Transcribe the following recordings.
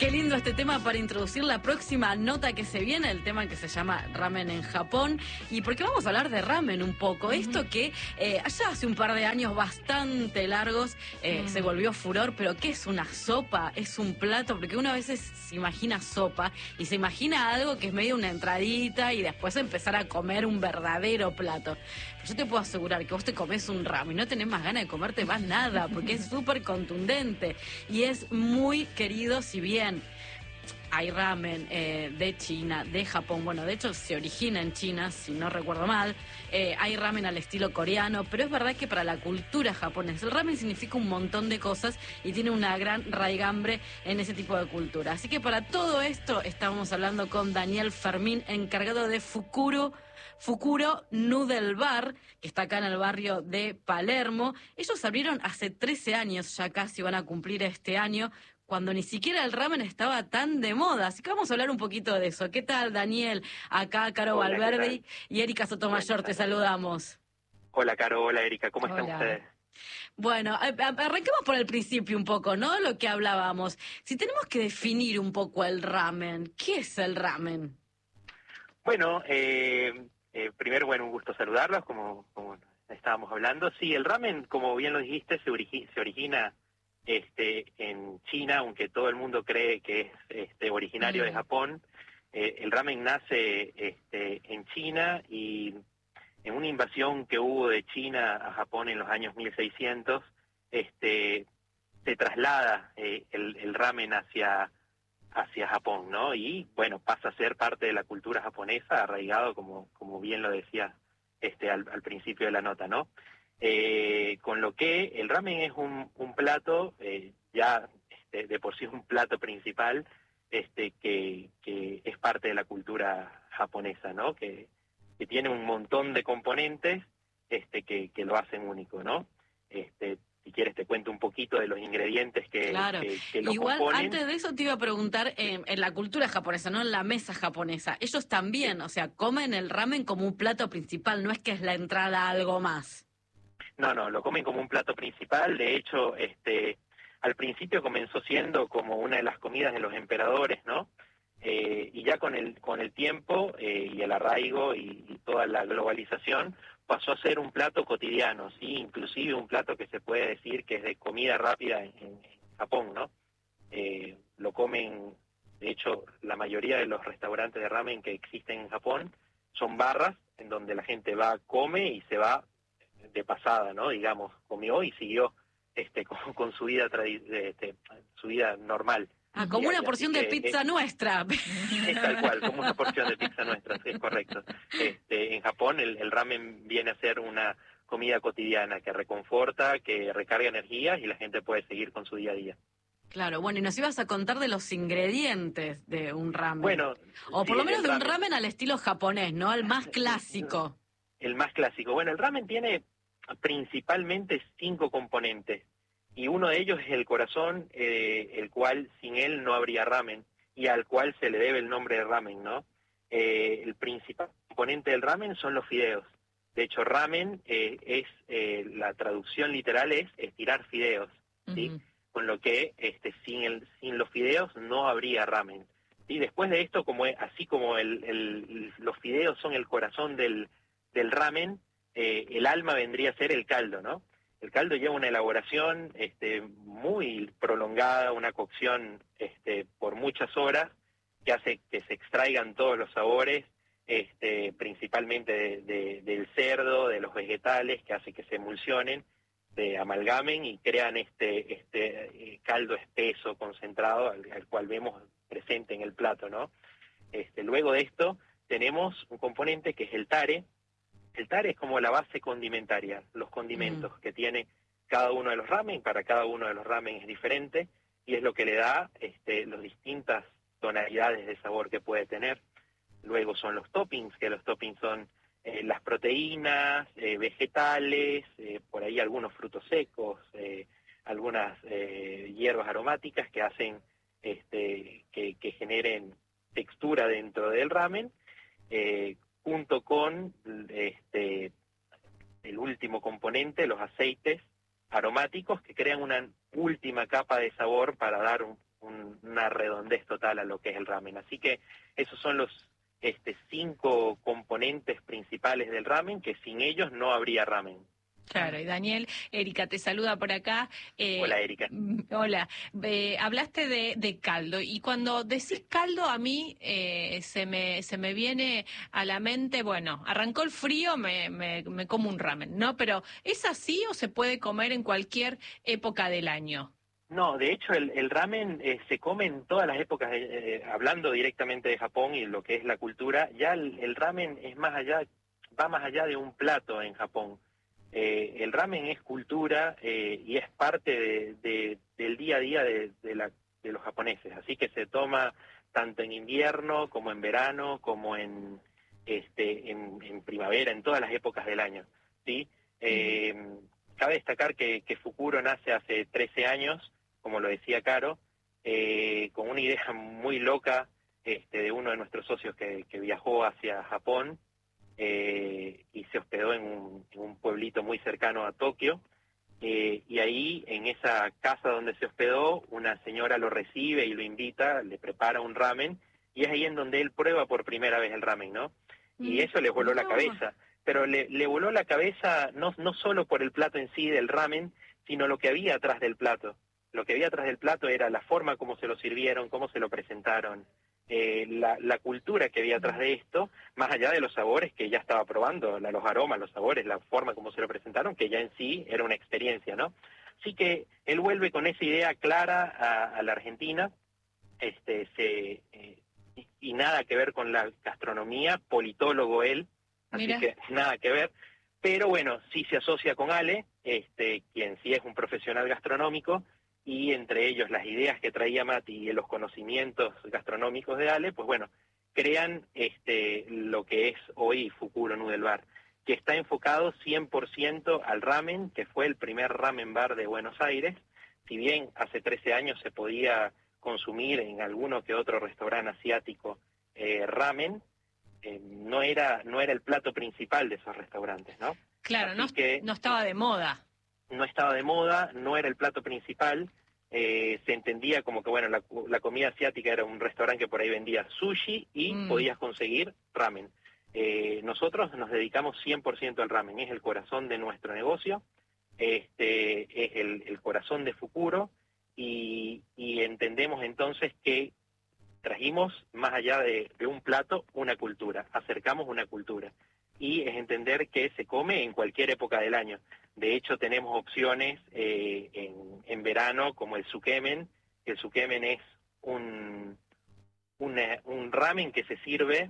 Qué lindo este tema para introducir la próxima nota que se viene, el tema que se llama ramen en Japón. Y porque vamos a hablar de ramen un poco. Esto que allá hace un par de años bastante largos se volvió furor, pero ¿qué es una sopa? Es un plato, porque uno a veces se imagina sopa y se imagina algo que es medio una entradita y después empezar a comer un verdadero plato. Pero yo te puedo asegurar que vos te comés un ramen y no tenés más ganas de comerte más nada, porque es súper contundente y es muy querido, si bien hay ramen de China, de Japón, bueno, de hecho se origina en China, si no recuerdo mal, hay ramen al estilo coreano, pero es verdad que para la cultura japonesa el ramen significa un montón de cosas y tiene una gran raigambre en ese tipo de cultura. Así que para todo esto estábamos hablando con Daniel Fermín, encargado de Fukuro Noodle Bar, que está acá en el barrio de Palermo. Ellos abrieron hace 13 años, ya casi van a cumplir este año, cuando ni siquiera el ramen estaba tan de moda. Así que vamos a hablar un poquito de eso. ¿Qué tal, Daniel? Acá Caro Hola, Valverde y Erika Sotomayor, te saludamos. Hola, Caro. Hola, Erika. ¿Cómo están ustedes? Bueno, arranquemos por el principio un poco, ¿no? Lo que hablábamos. Si tenemos que definir un poco el ramen, ¿qué es el ramen? Bueno, primero, un gusto saludarlos, como estábamos hablando. Sí, el ramen, como bien lo dijiste, se origina en China, aunque todo el mundo cree que es originario de Japón. El ramen nace en China y en una invasión que hubo de China a Japón en los años 1600, se traslada el ramen hacia Japón, ¿no? Y bueno, pasa a ser parte de la cultura japonesa, arraigado, como bien lo decía al principio de la nota, ¿no? Con lo que el ramen es un plato, ya de por sí es un plato principal, que es parte de la cultura japonesa, ¿no? Que tiene un montón de componentes que lo hacen único, ¿no? Si quieres te cuento un poquito de los ingredientes que lo Igual, componen. antes de eso te iba a preguntar, en la cultura japonesa, no en la mesa japonesa, ellos también, o sea, comen el ramen como un plato principal, no es que es la entrada a algo más. No, lo comen como un plato principal. De hecho, al principio comenzó siendo como una de las comidas de los emperadores, ¿no? Y ya con el tiempo y el arraigo y toda la globalización pasó a ser un plato cotidiano, sí, inclusive un plato que se puede decir que es de comida rápida en Japón, ¿no? Lo comen, de hecho, la mayoría de los restaurantes de ramen que existen en Japón son barras en donde la gente va, come y se va de pasada, ¿no? Digamos, comió y siguió con su vida su vida normal. Como una porción de pizza nuestra. Es tal cual, como una porción de pizza nuestra, sí, es correcto. En Japón el ramen viene a ser una comida cotidiana que reconforta, que recarga energías y la gente puede seguir con su día a día. Claro, bueno, y nos ibas a contar de los ingredientes de un ramen. Bueno, o por lo menos de un ramen al estilo japonés, ¿no? El más clásico. El más clásico. Bueno, el ramen tiene principalmente 5 componentes y uno de ellos es el corazón, el cual sin él no habría ramen y al cual se le debe el nombre de ramen, ¿no? El principal componente del ramen son los fideos. De hecho, ramen la traducción literal es estirar fideos, ¿sí? Con lo que sin los fideos no habría ramen. Y después de esto, así como los fideos son el corazón del ramen, el alma vendría a ser el caldo, ¿no? El caldo lleva una elaboración muy prolongada, una cocción por muchas horas, que hace que se extraigan todos los sabores, principalmente del cerdo, de los vegetales, que hace que se emulsionen, se amalgamen y crean caldo espeso, concentrado, al cual vemos presente en el plato, ¿no? Luego de esto tenemos un componente que es el tare. El tare es como la base condimentaria, los condimentos que tiene cada uno de los ramen. Para cada uno de los ramen es diferente y es lo que le da las distintas tonalidades de sabor que puede tener. Luego son los toppings, que los toppings son las proteínas, vegetales, por ahí algunos frutos secos, algunas hierbas aromáticas que hacen que generen textura dentro del ramen, junto con el último componente, los aceites aromáticos, que crean una última capa de sabor para dar una redondez total a lo que es el ramen. Así que esos son los 5 componentes principales del ramen, que sin ellos no habría ramen. Claro, y Daniel, Erika te saluda por acá. Hola, Erika. Hola, hablaste de caldo, y cuando decís caldo a mí se me viene a la mente, bueno, arrancó el frío, me como un ramen, ¿no? Pero ¿es así o se puede comer en cualquier época del año? No, de hecho el ramen se come en todas las épocas, hablando directamente de Japón y lo que es la cultura, ya el ramen es va más allá de un plato en Japón. El ramen es cultura y es parte del día a día de los japoneses, así que se toma tanto en invierno como en verano, como en primavera, en todas las épocas del año, ¿sí? Cabe destacar que Fukuro nace hace 13 años, como lo decía Caro, con una idea muy loca de uno de nuestros socios que viajó hacia Japón y se hospedó en un pueblito muy cercano a Tokio, y ahí, en esa casa donde se hospedó, una señora lo recibe y lo invita, le prepara un ramen, y es ahí en donde él prueba por primera vez el ramen, ¿no? Y eso le voló la cabeza, pero le voló la cabeza no solo por el plato en sí del ramen, sino lo que había atrás del plato. Lo que había atrás del plato era la forma como se lo sirvieron, cómo se lo presentaron, la cultura que había atrás de esto, más allá de los sabores que ya estaba probando, los aromas, los sabores, la forma como se lo presentaron, que ya en sí era una experiencia, ¿no? Así que él vuelve con esa idea clara a la Argentina, y nada que ver con la gastronomía, politólogo él, así Mira. que nada que ver, pero bueno, sí se asocia con Ale, quien sí es un profesional gastronómico, y entre ellos las ideas que traía Mati y los conocimientos gastronómicos de Ale, pues bueno, crean lo que es hoy Fukuro Noodle Bar, que está enfocado 100% al ramen, que fue el primer ramen bar de Buenos Aires. Si bien hace 13 años se podía consumir en alguno que otro restaurante asiático ramen, no era el plato principal de esos restaurantes, ¿no? Claro, Así que no estaba de moda. no estaba de moda, no era el plato principal, se entendía como que, bueno, la comida asiática era un restaurante que por ahí vendía sushi y podías conseguir ramen. Nosotros nos dedicamos 100% al ramen, es el corazón de nuestro negocio, es el corazón de Fukuro, y entendemos entonces que trajimos, más allá de un plato, una cultura, acercamos una cultura, y es entender que se come en cualquier época del año. De hecho, tenemos opciones en verano, como el sukemen. El sukemen es un ramen que se sirve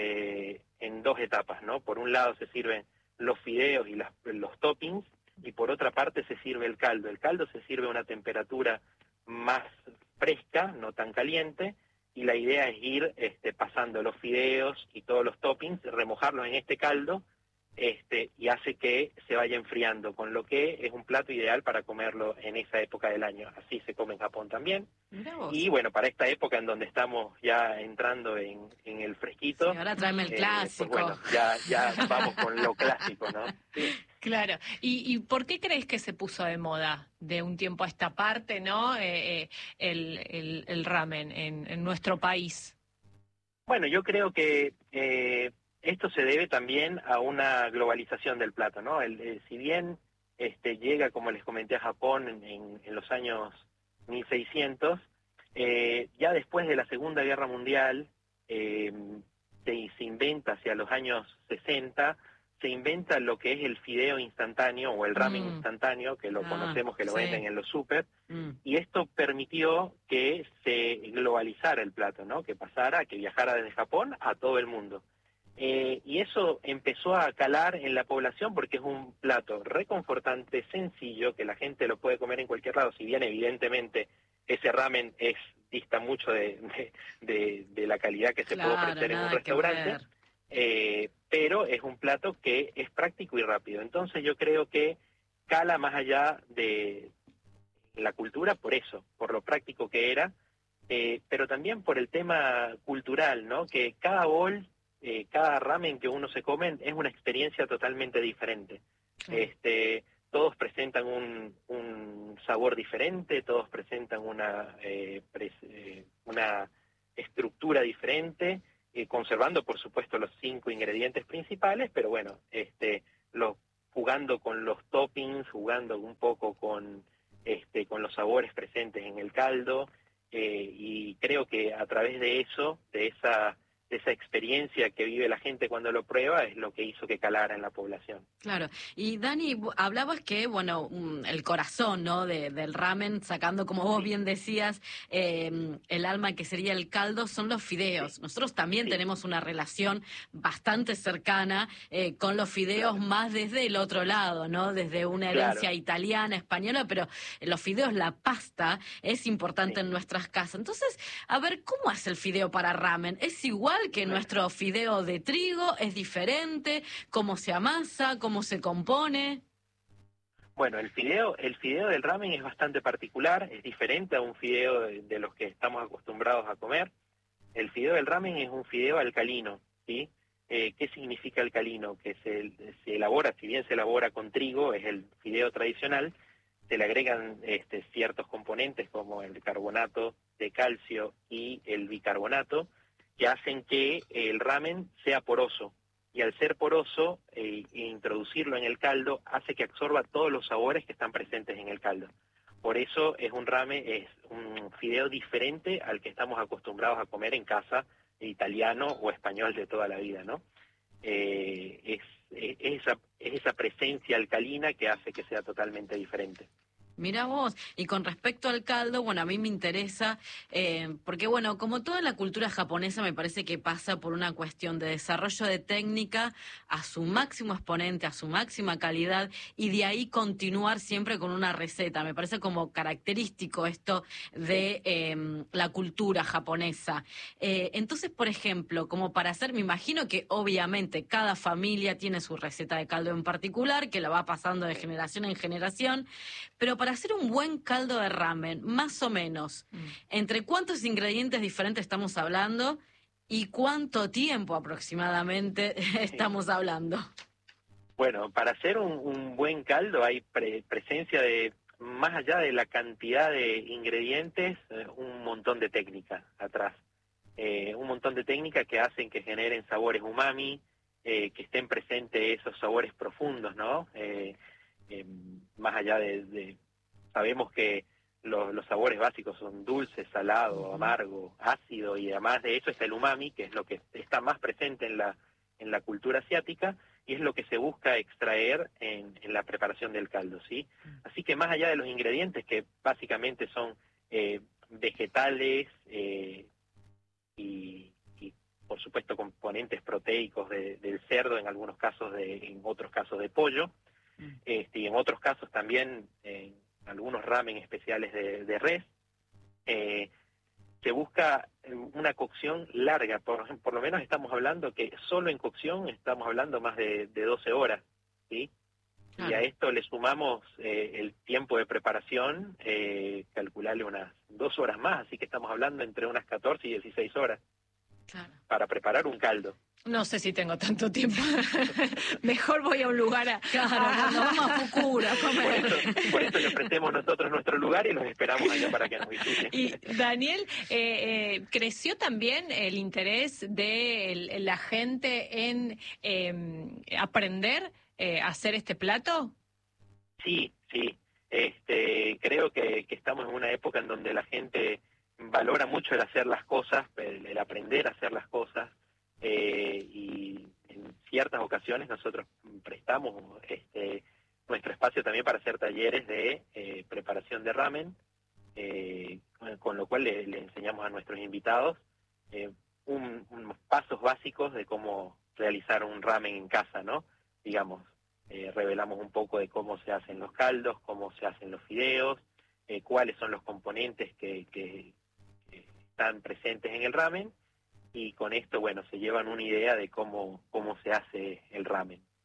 en 2 etapas, ¿no? Por un lado se sirven los fideos y los toppings, y por otra parte se sirve el caldo. El caldo se sirve a una temperatura más fresca, no tan caliente, y la idea es ir pasando los fideos y todos los toppings, remojarlos en este caldo, y hace que se vaya enfriando, con lo que es un plato ideal para comerlo en esa época del año. Así se come en Japón también. Y bueno, para esta época en donde estamos ya entrando en el fresquito, sí, ahora tráeme el clásico. pues bueno, ya vamos con lo clásico, ¿no? Sí. Claro. ¿Y por qué crees que se puso de moda de un tiempo a esta parte, ¿no? El ramen en nuestro país. Bueno, yo creo que esto se debe también a una globalización del plato, ¿no? Si bien llega, como les comenté, a Japón en los años 1600, ya después de la Segunda Guerra Mundial se inventa hacia los años 60, se inventa lo que es el fideo instantáneo o el ramen instantáneo, que lo conocemos, que lo venden en los súper, y esto permitió que se globalizara el plato, ¿no? Que pasara, que viajara desde Japón a todo el mundo. Y eso empezó a calar en la población porque es un plato reconfortante, sencillo, que la gente lo puede comer en cualquier lado, si bien evidentemente ese ramen dista mucho de la calidad que se puede ofrecer en un restaurante, pero es un plato que es práctico y rápido. Entonces yo creo que cala más allá de la cultura por eso, por lo práctico que era, pero también por el tema cultural, ¿no? Que cada bol, cada ramen que uno se come es una experiencia totalmente diferente. todos presentan un sabor diferente, todos presentan una estructura diferente, conservando por supuesto los 5 ingredientes principales, pero bueno, jugando con los toppings, jugando un poco con los sabores presentes en el caldo, y creo que a través de eso, de esa experiencia que vive la gente cuando lo prueba, es lo que hizo que calara en la población. Claro. Y Dani, hablabas que, bueno, el corazón, ¿no?, del ramen, sacando, como vos bien decías, el alma que sería el caldo, son los fideos. Sí. Nosotros también tenemos una relación bastante cercana con los fideos, más desde el otro lado, ¿no?, desde una herencia italiana, española, pero los fideos, la pasta, es importante en nuestras casas. Entonces, a ver, ¿cómo hace el fideo para ramen? ¿Es igual que nuestro fideo de trigo? ¿Es diferente? ¿Cómo se amasa? ¿Cómo se compone? Bueno, el fideo del ramen es bastante particular, es diferente a un fideo de los que estamos acostumbrados a comer. El fideo del ramen es un fideo alcalino, ¿sí? ¿Qué significa alcalino? Que se elabora, si bien se elabora con trigo, es el fideo tradicional, se le agregan ciertos componentes como el carbonato de calcio y el bicarbonato, que hacen que el ramen sea poroso. Y al ser poroso, introducirlo en el caldo hace que absorba todos los sabores que están presentes en el caldo. Por eso es un fideo diferente al que estamos acostumbrados a comer en casa, italiano o español de toda la vida, ¿no? Es esa presencia alcalina que hace que sea totalmente diferente. Mira vos, y con respecto al caldo, bueno, a mí me interesa, porque bueno, como toda la cultura japonesa me parece que pasa por una cuestión de desarrollo de técnica a su máximo exponente, a su máxima calidad, y de ahí continuar siempre con una receta. Me parece como característico esto de la cultura japonesa. Entonces, por ejemplo, como para hacer, me imagino que obviamente cada familia tiene su receta de caldo en particular, que la va pasando de generación en generación, pero para hacer un buen caldo de ramen, más o menos, ¿entre cuántos ingredientes diferentes estamos hablando y cuánto tiempo aproximadamente estamos hablando? Bueno, para hacer un buen caldo hay presencia de, más allá de la cantidad de ingredientes, un montón de técnica atrás. Un montón de técnicas que hacen que generen sabores umami, que estén presentes esos sabores profundos, ¿no? Más allá sabemos que los sabores básicos son dulce, salado, amargo, ácido, y además de eso está el umami, que es lo que está más presente en la cultura asiática, y es lo que se busca extraer en la preparación del caldo, ¿sí? Así que más allá de los ingredientes, que básicamente son vegetales y por supuesto componentes proteicos del cerdo, en algunos casos en otros casos de pollo, y en otros casos también algunos ramen especiales de res, se busca una cocción larga, por lo menos estamos hablando que solo en cocción estamos hablando más de 12 horas, ¿sí? Y a esto le sumamos el tiempo de preparación, calcularle unas 2 horas más, así que estamos hablando entre unas 14 y 16 horas para preparar un caldo. No sé si tengo tanto tiempo. Mejor voy a un lugar nos vamos a Fukura a comer. Por eso le ofrecemos nosotros nuestro lugar y los esperamos allá para que nos visiten. Y Daniel, ¿creció también el interés de la gente en aprender a hacer este plato? Sí. Creo que estamos en una época en donde la gente valora mucho el hacer las cosas, el aprender a hacer las cosas. Y en ciertas ocasiones nosotros prestamos nuestro espacio también para hacer talleres de preparación de ramen, con lo cual le enseñamos a nuestros invitados unos pasos básicos de cómo realizar un ramen en casa, ¿no? Digamos, revelamos un poco de cómo se hacen los caldos, cómo se hacen los fideos, cuáles son los componentes que están presentes en el ramen. Y con esto, bueno, se llevan una idea de cómo se hace el ramen.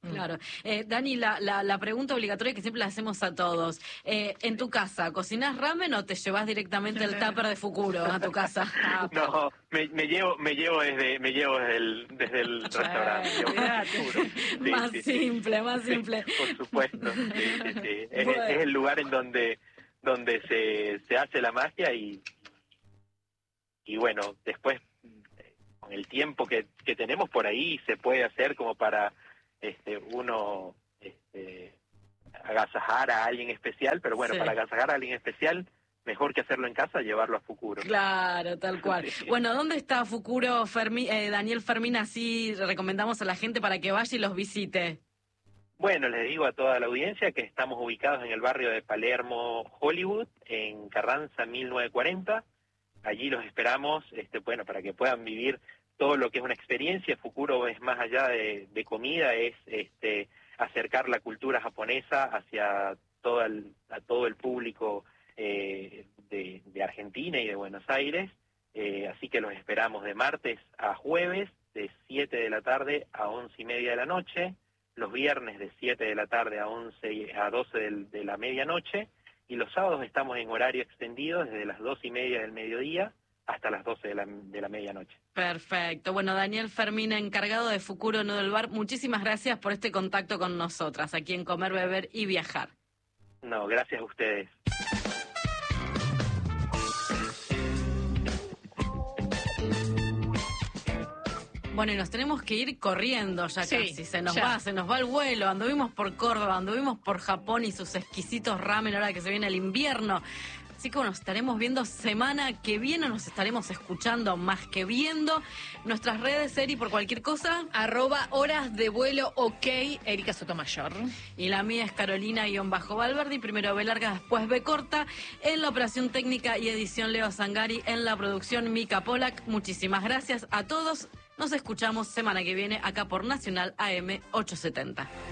Claro. Dani, la pregunta obligatoria que siempre la hacemos a todos. En tu casa, ¿cocinás ramen o te llevas directamente el tupper de Fukuro a tu casa? No, me llevo desde el restaurante. Sí, Más sí, simple, sí. más simple. Por supuesto, sí. Bueno. Es el lugar en donde se hace la magia y bueno, después con el tiempo que tenemos por ahí se puede hacer como para uno agasajar a alguien especial, pero bueno, Sí. para agasajar a alguien especial, mejor que hacerlo en casa, llevarlo a Fukuro. Claro, tal cual. Sí. Bueno, ¿dónde está Fukuro, Daniel Fermín? Así recomendamos a la gente para que vaya y los visite. Bueno, les digo a toda la audiencia que estamos ubicados en el barrio de Palermo, Hollywood, en Carranza 1940. Allí los esperamos, bueno, para que puedan vivir todo lo que es una experiencia. Fukuro es más allá de comida, es acercar la cultura japonesa hacia todo el público de Argentina y de Buenos Aires. Así que los esperamos de martes a jueves, de 7 de la tarde a 11:30 de la noche, los viernes de 7 de la tarde a 12 de la medianoche, y los sábados estamos en horario extendido desde las 2:30 del mediodía hasta las 12 de la medianoche. Perfecto. Bueno, Daniel Fermín, encargado de Fukuro Noodle Bar, muchísimas gracias por este contacto con nosotras, aquí en Comer, Beber y Viajar. No, gracias a ustedes. Bueno, y nos tenemos que ir corriendo ya Sí, casi. Se nos ya. va el vuelo. Anduvimos por Córdoba, anduvimos por Japón y sus exquisitos ramen ahora que se viene el invierno. Así que nos estaremos viendo semana que viene, nos estaremos escuchando más que viendo. Nuestras redes, Eri, por cualquier cosa. @horas de vuelo ok, Erika Sotomayor. Y la mía es Carolina-Valverdi, primero B larga, después B corta. En la operación técnica y edición Leo Zangari, en la producción Mica Polak. Muchísimas gracias a todos. Nos escuchamos semana que viene acá por Nacional AM 870.